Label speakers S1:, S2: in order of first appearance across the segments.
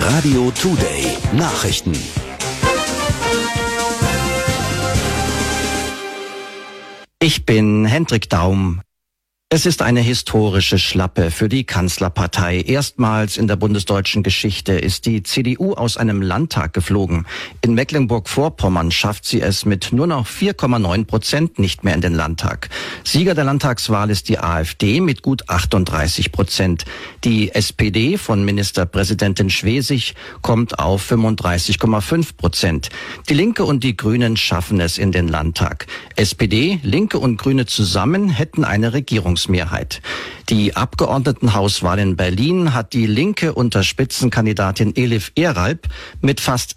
S1: Radio Today Nachrichten.
S2: Ich bin Hendrik Daum. Es ist eine historische Schlappe für die Kanzlerpartei. Erstmals in der bundesdeutschen Geschichte ist die CDU aus einem Landtag geflogen. In Mecklenburg-Vorpommern schafft sie es mit nur noch 4,9% nicht mehr in den Landtag. Sieger der Landtagswahl ist die AfD mit gut 38%. Die SPD von Ministerpräsidentin Schwesig kommt auf 35,5%. Die Linke und die Grünen schaffen es in den Landtag. SPD, Linke und Grüne zusammen hätten eine Regierungsmehrheit. Die Abgeordnetenhauswahl in Berlin hat die Linke unter Spitzenkandidatin Elif Eralp mit fast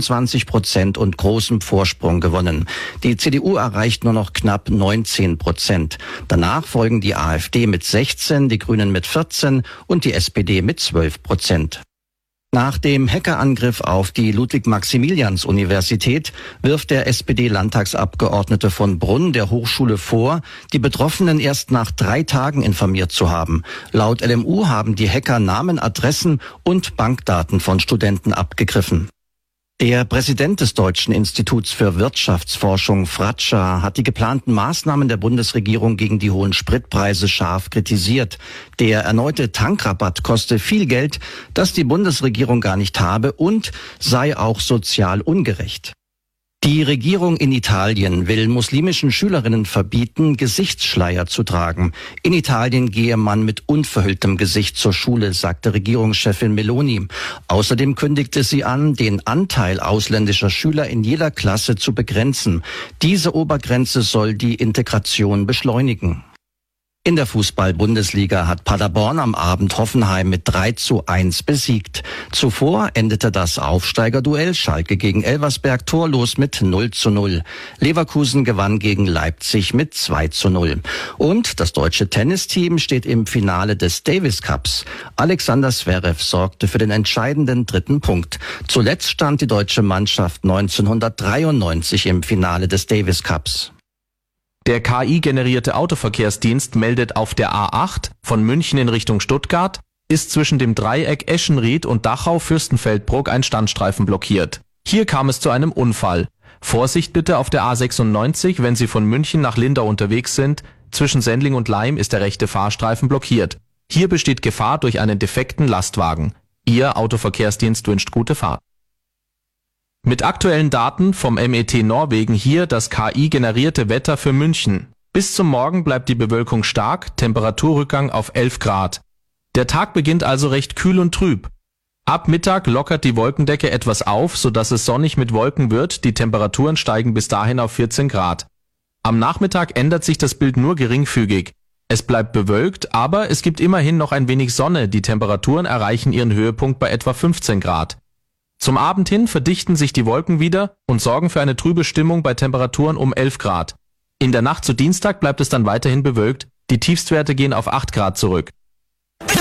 S2: 26% und großem Vorsprung gewonnen. Die CDU erreicht nur noch knapp 19%. Danach folgen die AfD mit 16, die Grünen mit 14 und die SPD mit 12%. Nach dem Hackerangriff auf die Ludwig-Maximilians-Universität wirft der SPD-Landtagsabgeordnete von Brunn der Hochschule vor, die Betroffenen erst nach 3 Tagen informiert zu haben. Laut LMU haben die Hacker Namen, Adressen und Bankdaten von Studenten abgegriffen. Der Präsident des Deutschen Instituts für Wirtschaftsforschung, Fratscher, hat die geplanten Maßnahmen der Bundesregierung gegen die hohen Spritpreise scharf kritisiert. Der erneute Tankrabatt koste viel Geld, das die Bundesregierung gar nicht habe und sei auch sozial ungerecht. Die Regierung in Italien will muslimischen Schülerinnen verbieten, Gesichtsschleier zu tragen. In Italien gehe man mit unverhülltem Gesicht zur Schule, sagte Regierungschefin Meloni. Außerdem kündigte sie an, den Anteil ausländischer Schüler in jeder Klasse zu begrenzen. Diese Obergrenze soll die Integration beschleunigen. In der Fußball-Bundesliga hat Paderborn am Abend Hoffenheim mit 3:1 besiegt. Zuvor endete das Aufsteigerduell Schalke gegen Elversberg torlos mit 0:0. Leverkusen gewann gegen Leipzig mit 2:0. Und das deutsche Tennisteam steht im Finale des Davis Cups. Alexander Zverev sorgte für den entscheidenden 3. Punkt. Zuletzt stand die deutsche Mannschaft 1993 im Finale des Davis Cups.
S3: Der KI-generierte Autoverkehrsdienst meldet, auf der A8 von München in Richtung Stuttgart ist zwischen dem Dreieck Eschenried und Dachau-Fürstenfeldbruck ein Standstreifen blockiert. Hier kam es zu einem Unfall. Vorsicht bitte auf der A96, wenn Sie von München nach Lindau unterwegs sind. Zwischen Sendling und Laim ist der rechte Fahrstreifen blockiert. Hier besteht Gefahr durch einen defekten Lastwagen. Ihr Autoverkehrsdienst wünscht gute Fahrt. Mit aktuellen Daten vom MET Norwegen hier das KI-generierte Wetter für München. Bis zum Morgen bleibt die Bewölkung stark, Temperaturrückgang auf 11 Grad. Der Tag beginnt also recht kühl und trüb. Ab Mittag lockert die Wolkendecke etwas auf, sodass es sonnig mit Wolken wird, die Temperaturen steigen bis dahin auf 14 Grad. Am Nachmittag ändert sich das Bild nur geringfügig. Es bleibt bewölkt, aber es gibt immerhin noch ein wenig Sonne, die Temperaturen erreichen ihren Höhepunkt bei etwa 15 Grad. Zum Abend hin verdichten sich die Wolken wieder und sorgen für eine trübe Stimmung bei Temperaturen um 11 Grad. In der Nacht zu Dienstag bleibt es dann weiterhin bewölkt, die Tiefstwerte gehen auf 8 Grad zurück.